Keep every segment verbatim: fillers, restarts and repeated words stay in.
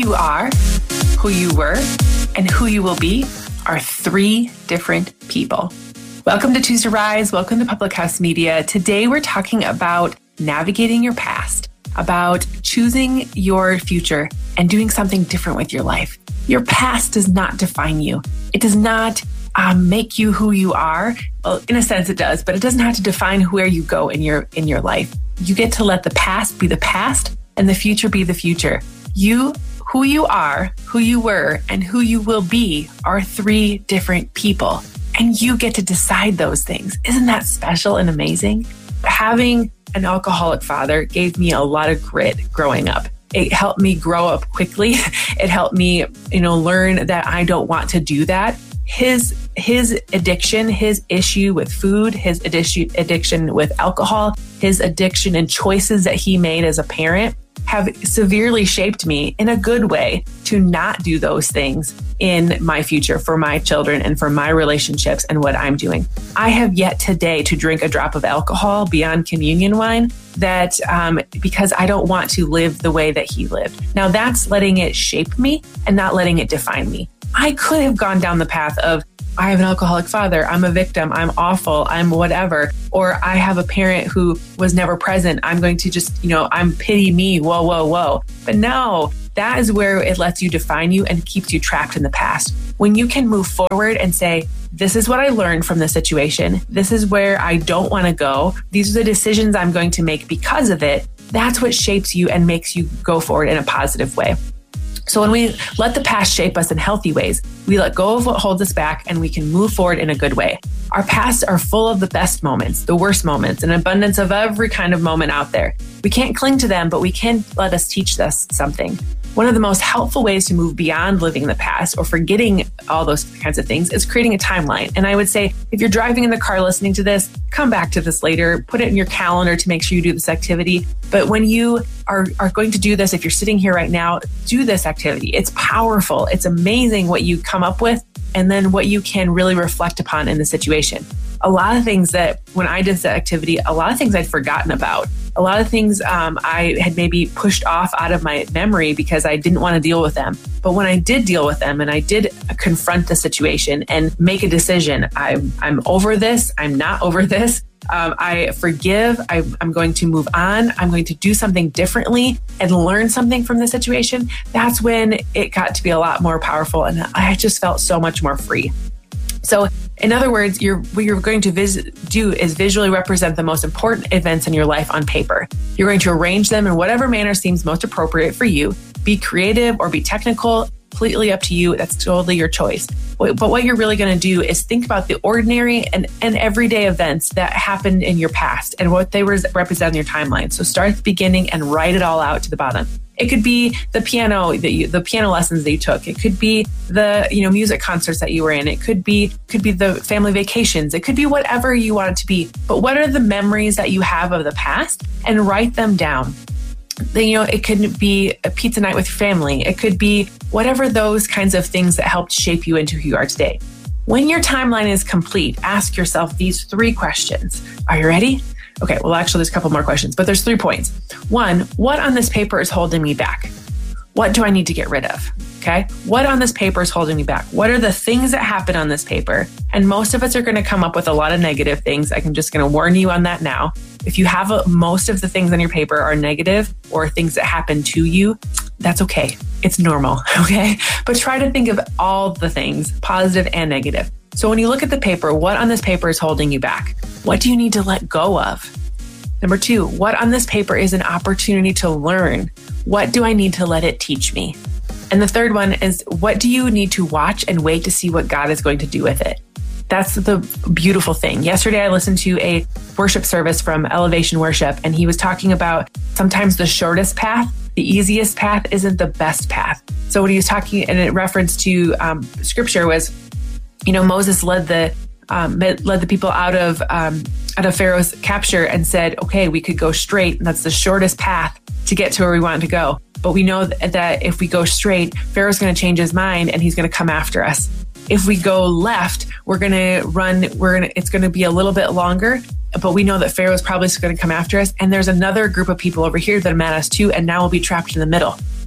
you are, who you were, and who you will be are three different people. Welcome to Choose to Rise. Welcome to Public House Media. Today we're talking about navigating your past, about choosing your future and doing something different with your life. Your past does not define you. It does not um, make you who you are. Well, in a sense it does, but it doesn't have to define where you go in your in your life. You get to let the past be the past and the future be the future. You, who you are, who you were, and who you will be are three different people. And you get to decide those things. Isn't that special and amazing? Having an alcoholic father gave me a lot of grit growing up. It helped me grow up quickly. It helped me, you know, learn that I don't want to do that. His his addiction, his issue with food, his addiction addiction with alcohol, his addiction and choices that he made as a parent have severely shaped me in a good way to not do those things in my future for my children and for my relationships and what I'm doing. I have yet today to drink a drop of alcohol beyond communion wine that um, because I don't want to live the way that he lived. Now that's letting it shape me and not letting it define me. I could have gone down the path of, I have an alcoholic father, I'm a victim, I'm awful, I'm whatever. Or I have a parent who was never present. I'm going to just, you know, I'm pity me, whoa, whoa, whoa. But no, that is where it lets you define you and keeps you trapped in the past. When you can move forward and say, this is what I learned from this situation. This is where I don't want to go. These are the decisions I'm going to make because of it. That's what shapes you and makes you go forward in a positive way. So when we let the past shape us in healthy ways, we let go of what holds us back and we can move forward in a good way. Our pasts are full of the best moments, the worst moments, an abundance of every kind of moment out there. We can't cling to them, but we can let us teach us something. One of the most helpful ways to move beyond living the past or forgetting all those kinds of things is creating a timeline. And I would say, if you're driving in the car listening to this, come back to this later, put it in your calendar to make sure you do this activity. But when you are, are going to do this, if you're sitting here right now, do this activity. It's powerful. It's amazing what you come up with and then what you can really reflect upon in the situation. A lot of things that when I did that activity, a lot of things I'd forgotten about. A lot of things um, I had maybe pushed off out of my memory because I didn't want to deal with them. But when I did deal with them and I did confront the situation and make a decision, I'm, I'm over this, I'm not over this, um, I forgive, I, I'm going to move on, I'm going to do something differently and learn something from the situation, that's when it got to be a lot more powerful and I just felt so much more free. So in other words, you're, what you're going to vis- do is visually represent the most important events in your life on paper. You're going to arrange them in whatever manner seems most appropriate for you. Be creative or be technical, completely up to you. That's totally your choice. But what you're really going to do is think about the ordinary and, and everyday events that happened in your past and what they represent in your timeline. So start at the beginning and write it all out to the bottom. It could be the piano that you, the piano lessons that you took. It could be the, you know, music concerts that you were in. It could be, could be the family vacations. It could be whatever you want it to be. But what are the memories that you have of the past? And write them down. Then, you know, it could be a pizza night with your family. It could be whatever those kinds of things that helped shape you into who you are today. When your timeline is complete, ask yourself these three questions. Are you ready? Okay, well, actually, there's a couple more questions, but there's three points. One, what on this paper is holding me back? What do I need to get rid of? Okay, what on this paper is holding me back? What are the things that happen on this paper? And most of us are going to come up with a lot of negative things. I'm just going to warn you on that now. If you have a, most of the things on your paper are negative or things that happen to you, that's okay. It's normal, okay? But try to think of all the things, positive and negative. So when you look at the paper, what on this paper is holding you back? What do you need to let go of? Number two, what on this paper is an opportunity to learn? What do I need to let it teach me? And the third one is, what do you need to watch and wait to see what God is going to do with it? That's the beautiful thing. Yesterday, I listened to a worship service from Elevation Worship, and he was talking about sometimes the shortest path, the easiest path isn't the best path. So when he was talking and in reference to um, scripture was, you know, Moses led the um, led the people out of um, out of Pharaoh's capture and said, okay, we could go straight. And that's the shortest path to get to where we want to go. But we know that if we go straight, Pharaoh's going to change his mind and he's going to come after us. If we go left, we're going to run, we're going to, it's going to be a little bit longer, but we know that Pharaoh's probably going to come after us. And there's another group of people over here that are mad at us too. And now we'll be trapped in the middle.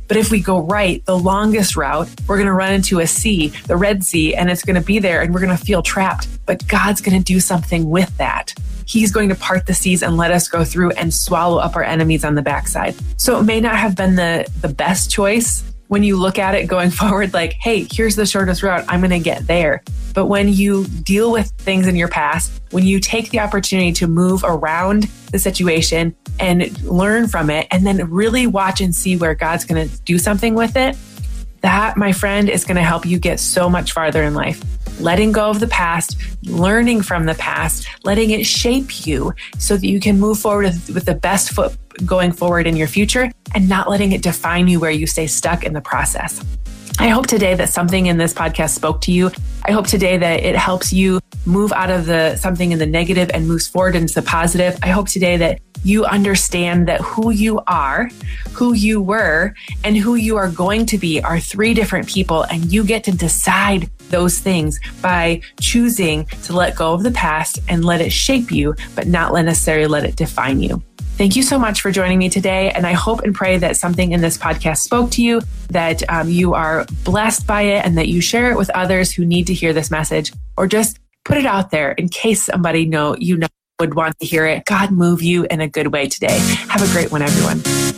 But if we go right, the longest route, we're going to run into a sea, the Red Sea, and it's going to be there and we're going to feel trapped. But God's going to do something with that. He's going to part the seas and let us go through and swallow up our enemies on the backside. So it may not have been the, the best choice when you look at it going forward, like, hey, here's the shortest route, I'm going to get there. But when you deal with things in your past, when you take the opportunity to move around the situation and learn from it, and then really watch and see where God's going to do something with it, that, my friend, is going to help you get so much farther in life. Letting go of the past, learning from the past, letting it shape you so that you can move forward with, with the best foot going forward in your future, and not letting it define you where you stay stuck in the process. I hope today that something in this podcast spoke to you. I hope today that it helps you move out of the something in the negative and moves forward into the positive. I hope today that you understand that who you are, who you were, and who you are going to be are three different people, and you get to decide those things by choosing to let go of the past and let it shape you, but not necessarily let it define you. Thank you so much for joining me today. And I hope and pray that something in this podcast spoke to you, that um, you are blessed by it, and that you share it with others who need to hear this message, or just put it out there in case somebody know you know would want to hear it. God move you in a good way today. Have a great one, everyone.